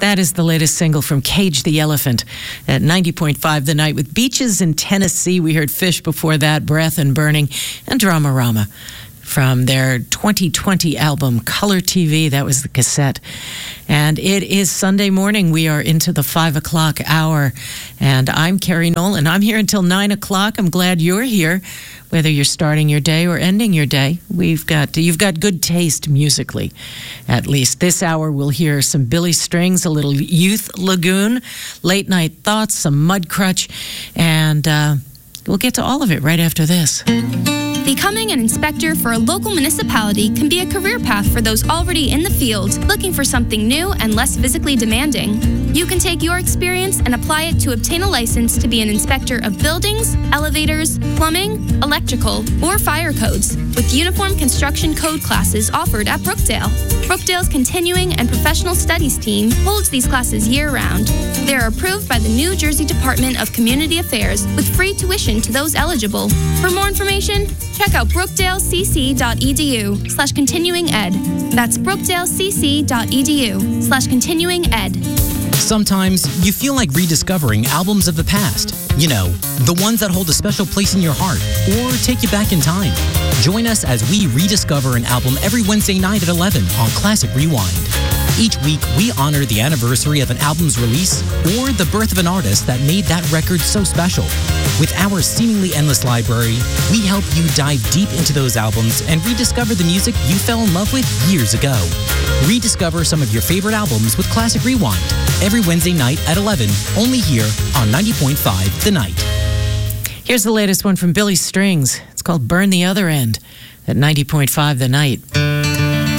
That is the latest single from Cage the Elephant at 90.5 The Night. With Beaches in Tennessee, we heard Fish before that, Breath and Burning, and Dramarama from their 2020 album, Color TV. That was the cassette. And it is Sunday morning. We are into the 5 o'clock hour. And I'm Carrie Nolan. I'm here until 9 o'clock. I'm glad you're here, whether you're starting your day or ending your day. You've got good taste musically, at least. This hour, we'll hear some Billy Strings, a little Youth Lagoon, Late Night Thoughts, some Mudcrutch, and we'll get to all of it right after this. Becoming an inspector for a local municipality can be a career path for those already in the field, looking for something new and less physically demanding. You can take your experience and apply it to obtain a license to be an inspector of buildings, elevators, plumbing, electrical, or fire codes, with uniform construction code classes offered at Brookdale. Brookdale's Continuing and Professional Studies team holds these classes year-round. They are approved by the New Jersey Department of Community Affairs with free tuition to those eligible. For more information, check out brookdalecc.edu/continuinged. That's brookdalecc.edu/continuinged. Sometimes you feel like rediscovering albums of the past. You know, the ones that hold a special place in your heart or take you back in time. Join us as we rediscover an album every Wednesday night at 11 on Classic Rewind. Each week, we honor the anniversary of an album's release or the birth of an artist that made that record so special. With our seemingly endless library, we help you dive deep into those albums and rediscover the music you fell in love with years ago. Rediscover some of your favorite albums with Classic Rewind every Wednesday night at 11, only here on 90.5 The Night. Here's the latest one from Billy Strings. It's called Burn the Other End at 90.5 The Night.